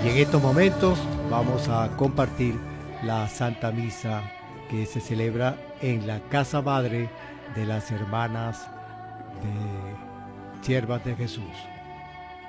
Y en estos momentos vamos a compartir la Santa Misa que se celebra en la casa madre de las hermanas de Siervas de Jesús.